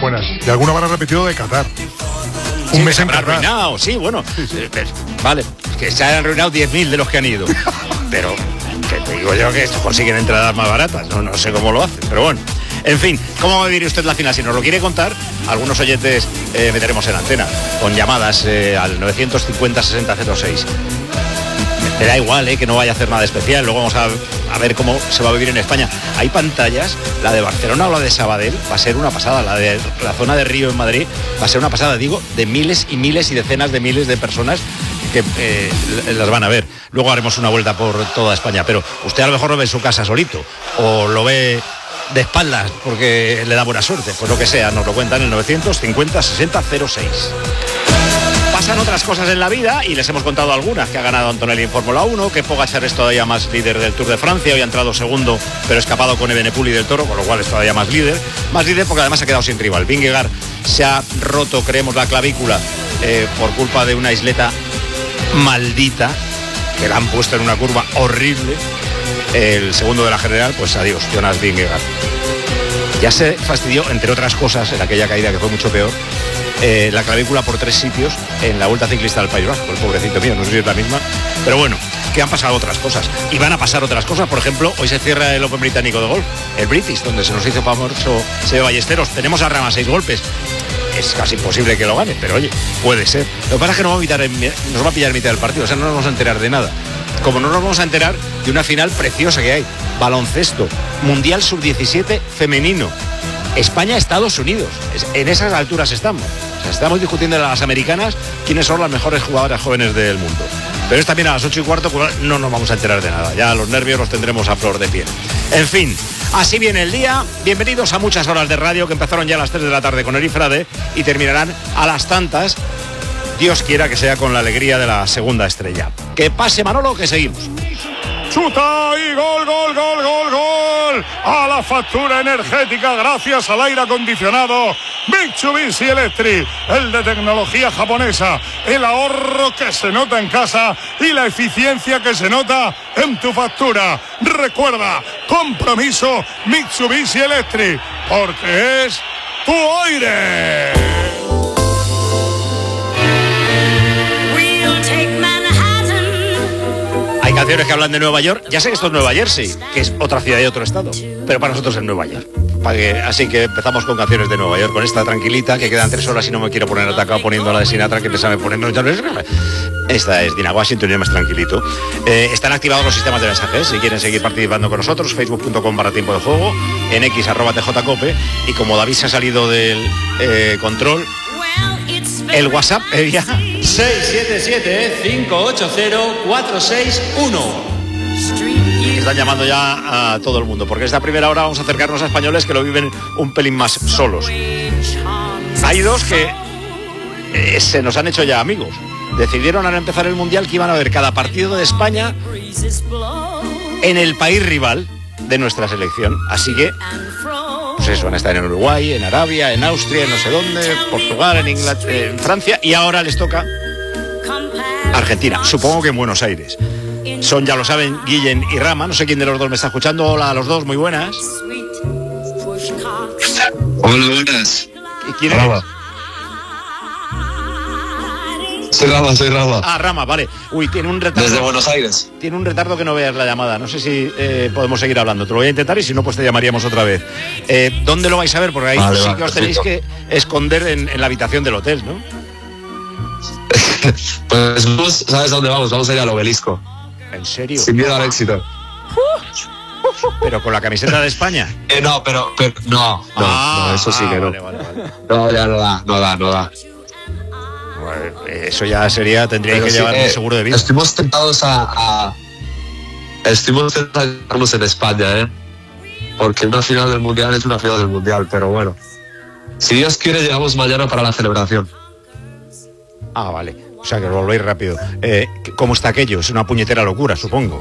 buenas. Y alguna habrá repetido de Qatar. Un mes en Qatar. Arruinado, sí, bueno. Sí. Vale, que se han arruinado 10.000 de los que han ido. Pero que te digo yo que estos consiguen entradas más baratas. No sé cómo lo hacen, pero bueno. En fin, ¿cómo va a vivir usted la final? Si nos lo quiere contar, algunos oyentes meteremos en antena con llamadas al 950-6006. Me da igual, que no vaya a hacer nada especial. Luego vamos a ver cómo se va a vivir en España. Hay pantallas, la de Barcelona o la de Sabadell va a ser una pasada. La de la zona de Río en Madrid va a ser una pasada, digo, de miles y miles y decenas de miles de personas que las van a ver. Luego haremos una vuelta por toda España, pero usted a lo mejor lo ve en su casa solito o lo ve de espaldas porque le da buena suerte. Pues lo que sea, nos lo cuentan en el 950-6006. Pasan otras cosas en la vida y les hemos contado algunas, que ha ganado Antonelli en Fórmula 1, que Pogačar es todavía más líder del Tour de Francia, hoy ha entrado segundo, pero escapado con Evenepoel y del Toro, con lo cual es todavía más líder porque además ha quedado sin rival. Vingegaard se ha roto, creemos, la clavícula por culpa de una isleta maldita, que la han puesto en una curva horrible. El segundo de la general, pues adiós, Jonas Vingegaard. Ya se fastidió, entre otras cosas, en aquella caída que fue mucho peor, la clavícula por 3 sitios en la Vuelta Ciclista del País Vasco. El pobrecito mío, no sé si es la misma, pero bueno, que han pasado otras cosas y van a pasar otras cosas. Por ejemplo, hoy se cierra el Open británico de golf, el British, donde se nos hizo famoso Seve Ballesteros. Tenemos a Rama 6 golpes. Es casi imposible que lo gane, pero oye, puede ser. Lo que pasa es que nos va a pillar en mitad del partido, o sea, no nos vamos a enterar de nada. Como no nos vamos a enterar de una final preciosa que hay, baloncesto, Mundial Sub-17 femenino, España-Estados Unidos. En esas alturas estamos. O sea, estamos discutiendo a las americanas quiénes son las mejores jugadoras jóvenes del mundo. Pero es también a las 8:15, no nos vamos a enterar de nada. Ya los nervios los tendremos a flor de piel. En fin, así viene el día. Bienvenidos a Muchas Horas de Radio, que empezaron ya a las 3 de la tarde con Eri Frade y terminarán a las tantas. Dios quiera que sea con la alegría de la segunda estrella. Que pase Manolo, que seguimos. Chuta y gol, gol, gol, gol, gol. A la factura energética gracias al aire acondicionado Mitsubishi Electric, el de tecnología japonesa, el ahorro que se nota en casa y la eficiencia que se nota en tu factura. Recuerda, compromiso Mitsubishi Electric, porque es tu aire. Hay canciones que hablan de Nueva York. Ya sé que esto es Nueva Jersey, que es otra ciudad y otro estado, pero para nosotros es Nueva York. Así que empezamos con canciones de Nueva York, con esta tranquilita, que quedan 3 horas y no me quiero poner atacado poniendo la de Sinatra, que pensaba ponernos. Esta es Dina Washington y es más tranquilito. Están activados los sistemas de mensajes. Si quieren seguir participando con nosotros, facebook.com/tiempo de juego, en x @tjcope, y como David se ha salido del control, el WhatsApp ya 677-580-461. Están llamando ya a todo el mundo, porque esta primera hora vamos a acercarnos a españoles que lo viven un pelín más solos. Hay dos que se nos han hecho ya amigos. Decidieron al empezar el Mundial que iban a ver cada partido de España en el país rival de nuestra selección. Así que pues eso, van a estar en Uruguay, en Arabia, en Austria, en no sé dónde, Portugal, en Inglaterra, en Francia, y ahora les toca Argentina, supongo que en Buenos Aires. Son, ya lo saben, Guillén y Rama. No sé quién de los dos me está escuchando. Hola a los dos, muy buenas. Hola, buenas. ¿Y quién es? Rama. Soy Rama. Ah, Rama, vale. Uy, tiene un retardo. Desde Buenos Aires. Tiene un retardo que no veas la llamada. No sé si podemos seguir hablando. Te lo voy a intentar y si no, pues te llamaríamos otra vez. ¿Dónde lo vais a ver? Porque ahí sí que os tenéis que esconder en la habitación del hotel, ¿no? Pues ¿sabes dónde vamos? Vamos a ir al Obelisco. ¿En serio? Sin miedo al éxito. ¿Pero con la camiseta de España? No, pero no, eso sí que no. Vale. No, ya no da. Bueno, eso ya sería, tendría que llevar un seguro de vida. Estuvimos tentados a llevarnos en España, porque una final del Mundial es una final del Mundial, pero bueno. Si Dios quiere, llegamos mañana para la celebración. Ah, vale. O sea, que os volvéis rápido. ¿Cómo está aquello? Es una puñetera locura, supongo.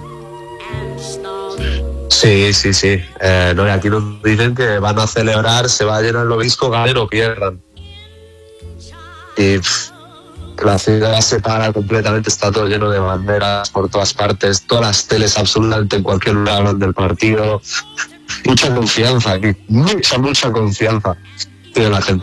Sí. No, y aquí nos dicen que van a celebrar, se va a llenar el Obelisco, ganen o pierdan. Y la ciudad se para completamente, está todo lleno de banderas por todas partes, todas las teles absolutamente en cualquier lugar del partido. Mucha confianza aquí, mucha confianza tiene la gente.